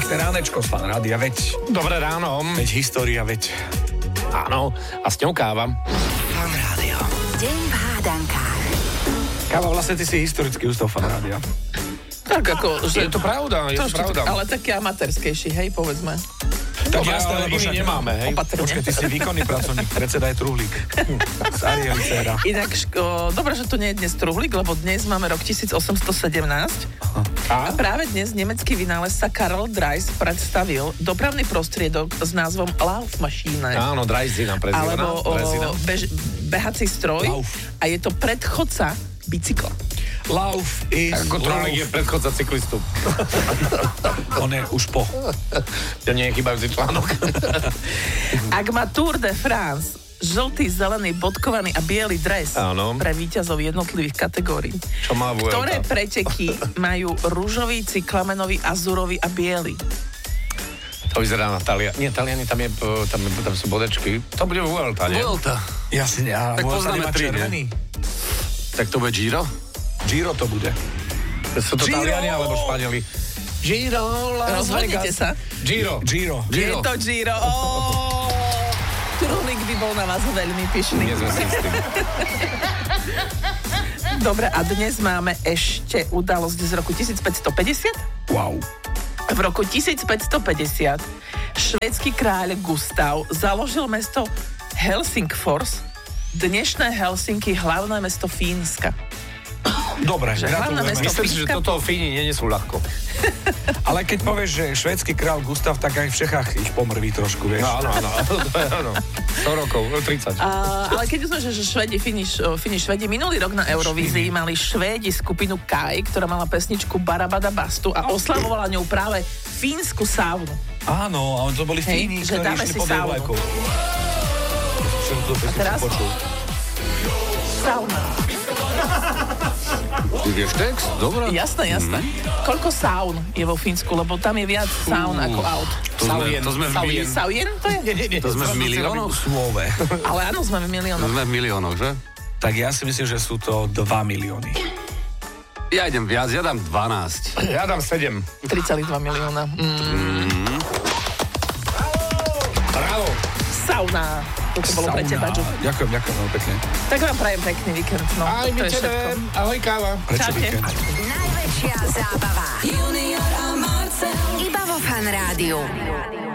Pekné ránečko z Fan Rádia, veď. Dobré ráno. Veď história, veď. Áno, a s ňou káva. Fan Rádio. Deň v hádankách. Káva, vlastne ty si historický ústav Fan Rádia. Tak ako, že Je to pravda, je to pravda. ale taký amatérskejší, hej, povedzme. Tak Dobre, jasné, ale lebo iný však nemáme, hej. Opatrne. Počkaj, ty si výkonný pracovník, predseda je Truhlík. Z Arieli dcéra. Inak, dobre, že tu nie je dnes truhlík, lebo dnes máme rok 1817 a práve dnes nemecký vynálezca Karl Dreiss predstavil dopravný prostriedok s názvom Laufmaschine. Áno, Dreisina, prezident. Alebo behací stroj. Lauf. A je to predchodca bicykla. Lauf is Ako Truhlík je predchodca cyklistu. On je už po. To nie je chybajúci článok. Ak má Tour de France žltý, zelený, bodkovaný a biely dres Áno. pre víťazov jednotlivých kategórií, Čo má Vuelta? ktoré preteky majú rúžový, cyklamenový, azurový a biely? To vyzerá na Taliani. Nie, Taliani, tam sú bodečky. To bude Vuelta, nie? Vuelta. Ja si ne... Tak poznáme tri, nie? Tak to bude Giro? Giro to bude. Sú to Giro! Taliani alebo Španieli? Giro, Rozhodnite sa. Giro. Giro. Je to Giro. Truhlík by bol na vás veľmi pyšný. Nie sme si s tým. Dobre, a dnes máme ešte udalosť z roku 1550. Wow. V roku 1550 švédsky kráľ Gustav založil mesto Helsingfors, dnešné Helsinky, hlavné mesto Fínska. Dobre, Že hlavné gratulujeme. mesto- Myslím si, že toto Fíni nenesú ľahko. Ale keď povieš, že švédsky král Gustav, tak aj v Čechách ich pomrví trošku, vieš. No, áno. 100 rokov, 30. Ale keď sme, že Fíni Švédi minulý rok na Eurovízii mali Švédi skupinu Kai, ktorá mala pesničku Barabada Bastu a oslavovala ňou práve fínsku saunu. Áno, a to boli Hej, Fíni, že ktorí dáme išli si pod saunu. vlajkou. A teraz sauna. Ty vieš text? Dobre. Jasné. Koľko saun je vo Fínsku, lebo tam je viac saun ako aut. To sme v miliónoch. Saujien to je? To sme v miliónoch? Slove. Ale áno, sme v To miliónoch. sme v miliónoch, že? Tak ja si myslím, že sú to 2 milióny. Ja idem viac, ja dám 12. Ja dám 7. 3,2 milióna. Bravo. Sauna. Toto bolo pre teba, Joe. Ďakujem veľmi pekne. Tak vám prajem pekný víkend. No, Aj my to je všetko. tebe. Ahoj, káva. Prečo Čaute. víkend? Najväčšia zábava. Junior a Marcel. Iba vo Fan Rádiu.